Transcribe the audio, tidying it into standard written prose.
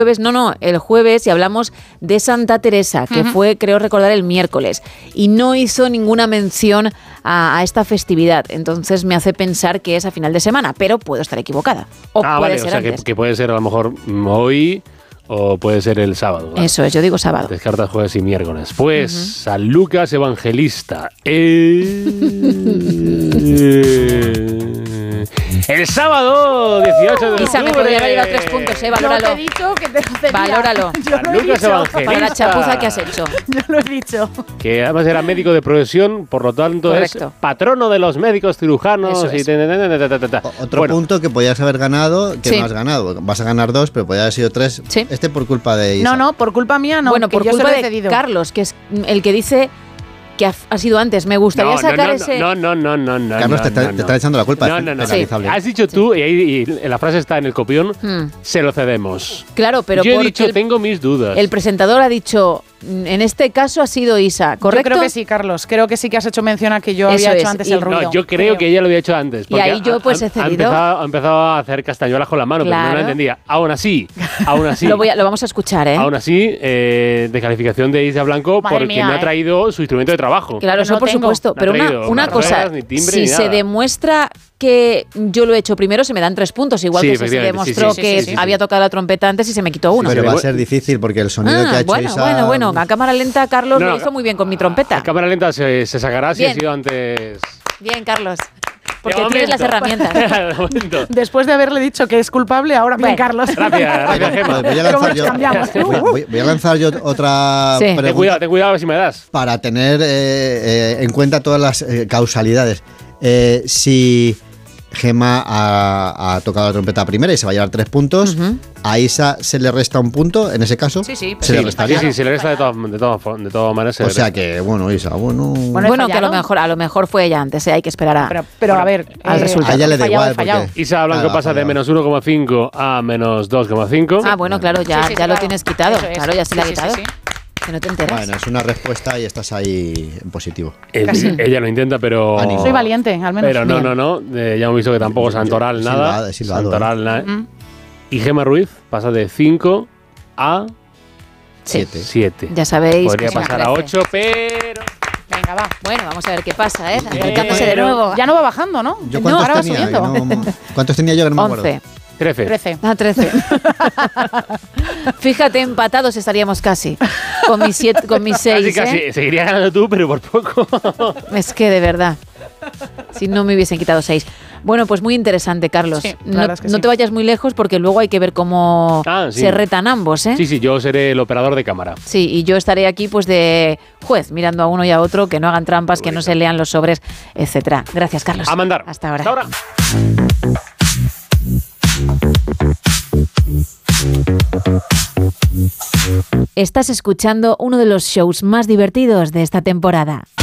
el jueves, y hablamos de Santa Teresa, que fue, creo recordar, el miércoles, y no hizo ninguna mención a esta festividad. Entonces me hace pensar que es a final de semana, pero puedo estar equivocada. O puede ser antes. Que puede ser a lo mejor hoy o puede ser el sábado, ¿no? Eso es, yo digo sábado. Descartas jueves y miércoles. Pues San Lucas Evangelista. El sábado 18 de octubre. Isa, me podría haber llegado 3 puntos, valóralo. No te he dicho que te lo tenía. Valóralo. Yo lo he Lucas dicho. Evangelista. Para la chapuza que has hecho. Yo lo he dicho. Que además era médico de profesión, por lo tanto Correcto. es patrono de los médicos cirujanos. Eso es. Otro punto que podías haber ganado, que Sí. no has ganado. Vas a ganar 2, pero podía haber sido 3. Sí. Por culpa de Isa. No, por culpa mía no. Bueno, que por yo se lo culpa he de cedido. Carlos, que es el que dice que ha sido antes. Me gustaría sacar ese... No. Carlos te está echando la culpa. No. Penalizable. Has dicho tú, y la frase está en el copión, se lo cedemos. Claro, pero yo he porque dicho, tengo mis dudas. el presentador ha dicho, en este caso ha sido Isa, ¿correcto? Yo creo que sí, Carlos. Creo que sí que has hecho mención a que yo Eso había hecho es, antes y- el ruido. No, yo creo que ella lo había hecho antes. Y ahí yo, pues, he ha cedido. empezado a hacer castañuelas con la mano, pero no Claro. la entendía. Aún así. Lo vamos a escuchar, ¿eh? Aún así, descalificación de Isa Blanco Madre porque mía, no ha traído su instrumento de trabajo. Claro, Que eso no por tengo. supuesto. No ha Pero traído una ni cosa, ruedas, ni timbre, si ni se nada. demuestra que yo lo he hecho primero, se me dan 3 puntos. Igual Sí, que si se efectivamente, demostró sí, que sí. había tocado la trompeta antes y se me quitó uno. Pero Sí, va a sí. ser difícil porque el sonido que ha hecho Isa... Bueno. A cámara lenta, Carlos No, lo hizo muy bien con mi trompeta. A cámara lenta se sacará si Bien. ha sido antes. Bien, Carlos. Porque De tienes las momento. herramientas. De momento. Después de haberle dicho que es culpable, ahora bien, Bueno. Carlos. Gracias, Gemma. Voy a ¿Cómo lanzar nos yo, cambiamos? voy a lanzar yo otra Sí. pregunta Ten cuidado a ver si me das. para tener en cuenta todas las causalidades. Si Gemma ha tocado la trompeta primera y se va a llevar 3 puntos, a Isa se le resta un punto, en ese caso. Sí. Se le Sí, restaría. sí, se le resta de todas maneras. se O le sea resta. que, bueno, Isa, Bueno, he Bueno, que fallado. a lo mejor fue ella antes, hay que esperar a... Pero a ver, al resultado. A ella le da fallado, igual. he fallado. porque- Isa Blanco Nada, pasa de fallado. menos 1,5 a menos 2,5. Ah, bueno, claro, ya, Sí, ya lo claro. tienes quitado. Eso es. Claro, ya se le ha Sí, sí, quitado. sí. Que no te enteras. Bueno, es una respuesta y estás ahí en positivo. Casi. Ella lo intenta, pero. Ánimo. Soy valiente, al menos. Pero no. Ya hemos visto que tampoco Santoral nada. He silbado, Santoral nada. Y Gemma Ruiz pasa de 5 a Sí. 7. Ya sabéis Podría que son pasar a 13. 8, pero. Venga, va. Bueno, vamos a ver qué pasa, ¿eh? Bien. Acercándose de nuevo. Ya no va bajando, ¿no? ¿Yo No, cuántos ahora va tenía? subiendo. ¿Cuántos tenía yo que no me acuerdo? 11. 13. 13. Ah, 13. Fíjate, empatados estaríamos casi. Con mis 6, Casi. Seguiría ganando tú, pero por poco. Es que de verdad. Si no me hubiesen quitado 6. Bueno, pues muy interesante, Carlos. Sí, la verdad es que no sí. te vayas muy lejos porque luego hay que ver cómo Sí. se retan ambos, ¿eh? Sí, yo seré el operador de cámara. Sí, y yo estaré aquí pues de juez, mirando a uno y a otro, que no hagan trampas, que no se lean los sobres, etcétera. Gracias, Carlos. A mandar. Hasta ahora. Hasta ahora. Estás escuchando uno de los shows más divertidos de esta temporada.